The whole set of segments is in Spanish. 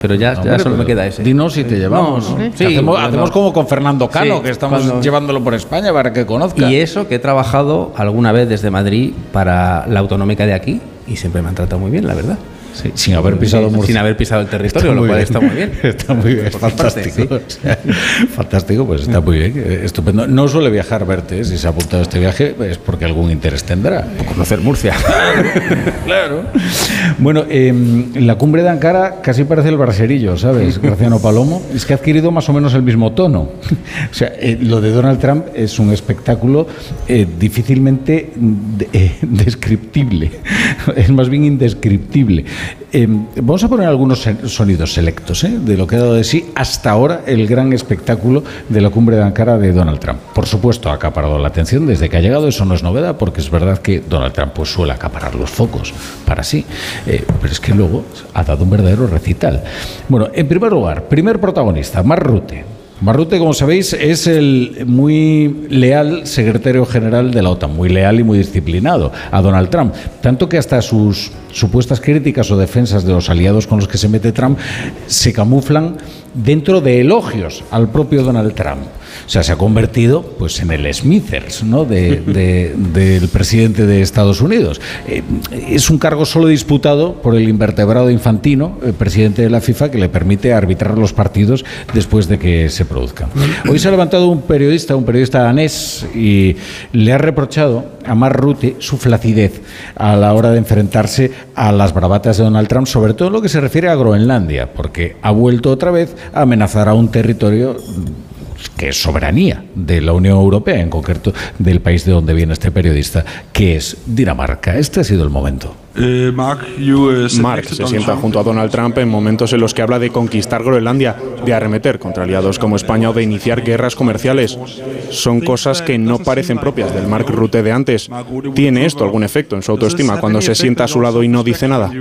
Pero ya solo me queda ese. Dinos si te llevamos. Sí, hacemos como con Fernando Cano, que estamos llevándolo por España para que conozca. Y eso, que he trabajado alguna vez desde Madrid para la autonómica de aquí y siempre me han tratado muy bien, la verdad. Sí, sin haber pisado Murcia. Sin haber pisado el territorio, lo cual está muy bien. Está muy bien, es fantástico. Parte, sí. O sea, fantástico, pues está muy bien, estupendo. No suele viajar Verte, si se ha apuntado a este viaje es porque algún interés tendrá. Por conocer Murcia. Claro. Bueno, la cumbre de Ankara casi parece el braserillo, ¿sabes, Graciano Palomo? Es que ha adquirido más o menos el mismo tono. O sea, lo de Donald Trump es un espectáculo difícilmente descriptible. Es más bien indescriptible. Vamos a poner algunos sonidos selectos de lo que ha dado de sí hasta ahora el gran espectáculo de la cumbre de Ankara de Donald Trump. Por supuesto, ha acaparado la atención desde que ha llegado, eso no es novedad, porque es verdad que Donald Trump pues suele acaparar los focos para sí, pero es que luego ha dado un verdadero recital. Bueno, en primer lugar, primer protagonista, Mark Rutte. Mark Rutte, como sabéis, es el muy leal secretario general de la OTAN, muy leal y muy disciplinado a Donald Trump, tanto que hasta sus supuestas críticas o defensas de los aliados con los que se mete Trump se camuflan dentro de elogios al propio Donald Trump. O sea, se ha convertido pues en el Smithers, ¿no? del presidente de Estados Unidos. Es un cargo solo disputado por el invertebrado Infantino, el presidente de la FIFA, que le permite arbitrar los partidos después de que se produzcan. Hoy se ha levantado un periodista danés, y le ha reprochado a Mark Rutte su flacidez a la hora de enfrentarse a las bravatas de Donald Trump, sobre todo en lo que se refiere a Groenlandia, porque ha vuelto otra vez a amenazar a un territorio que es soberanía de la Unión Europea, en concreto del país de donde viene este periodista, que es Dinamarca. Este ha sido el momento. Mark se sienta junto a Donald Trump en momentos en los que habla de conquistar Groenlandia, de arremeter contra aliados como España o de iniciar guerras comerciales. Son cosas que no parecen propias del Mark Rutte de antes. ¿Tiene esto algún efecto en su autoestima cuando se sienta a su lado y no dice nada?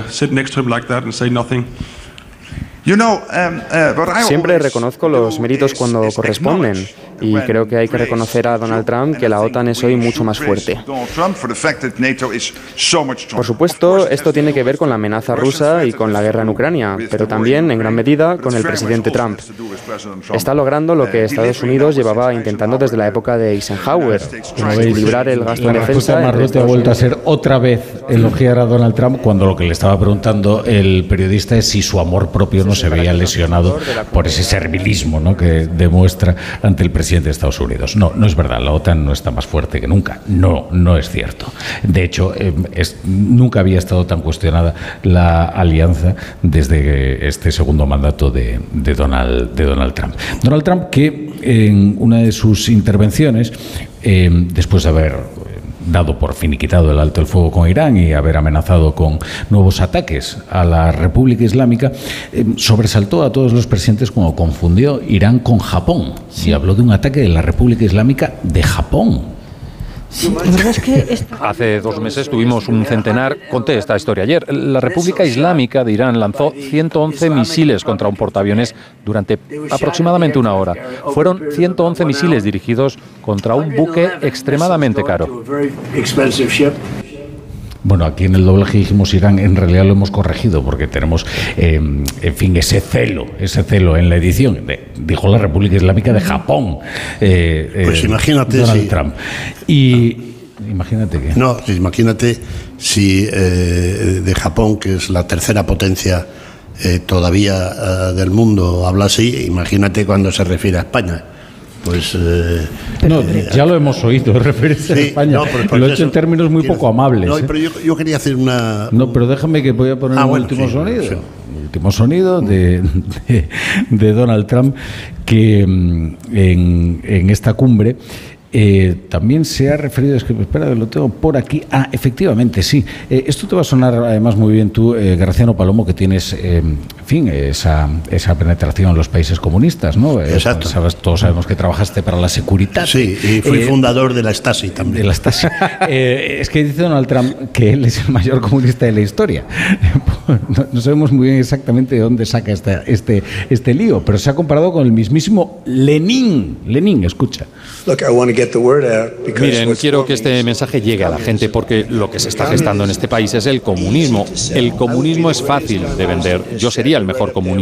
Siempre reconozco los méritos cuando corresponden y creo que hay que reconocer a Donald Trump que la OTAN es hoy mucho más fuerte. Por supuesto, esto tiene que ver con la amenaza rusa y con la guerra en Ucrania, pero también, en gran medida, con el presidente Trump. Está logrando lo que Estados Unidos llevaba intentando desde la época de Eisenhower, equilibrar el gasto en defensa. Mark Rutte ha vuelto a ser otra vez elogiar a Donald Trump cuando lo que le estaba preguntando el periodista es si su amor propio no se veía lesionado por ese servilismo, ¿no?, que demuestra ante el presidente de Estados Unidos. No es verdad, la OTAN no está más fuerte que nunca. No es cierto. De hecho, nunca había estado tan cuestionada la alianza desde este segundo mandato de Donald Trump. Donald Trump, que en una de sus intervenciones, después de haber dado por finiquitado el alto el fuego con Irán y haber amenazado con nuevos ataques a la República Islámica, sobresaltó a todos los presentes cuando confundió Irán con Japón y habló de un ataque de la República Islámica de Japón. Sí, la verdad es que Hace 2 meses tuvimos un centenar, conté esta historia ayer. La República Islámica de Irán lanzó 111 misiles contra un portaaviones durante aproximadamente 1 hora. Fueron 111 misiles dirigidos contra un buque extremadamente caro. Bueno, aquí en el doblaje dijimos Irán, en realidad lo hemos corregido porque tenemos, en fin, ese celo en la edición. Dijo la República Islámica de Japón. Pues imagínate Donald Trump. Y imagínate que... No, imagínate si de Japón, que es la tercera potencia todavía del mundo, habla así, imagínate cuando se refiere a España. Pues ya lo hemos oído referirse a España. Lo he hecho en términos muy poco amables. No, pero yo quería hacer una... No, pero déjame que voy a poner último sonido. Sí. El último sonido de Donald Trump, que en esta cumbre también se ha referido, espera que lo tengo por aquí, efectivamente, sí. Esto te va a sonar además muy bien tú, Graciano Palomo, que tienes, en fin, esa penetración en los países comunistas, ¿no? Exacto. Todos sabemos que trabajaste para la Securitate. Sí, y fui fundador de la Stasi también. De la Stasi. Es que dice Donald Trump que él es el mayor comunista de la historia. No sabemos muy bien exactamente de dónde saca este lío, pero se ha comparado con el mismísimo Lenin. Lenin, escucha. Miren, quiero que este mensaje llegue a la gente porque lo que se está gestando en este país es el comunismo. El comunismo es fácil de vender. Yo sería el mejor comunista.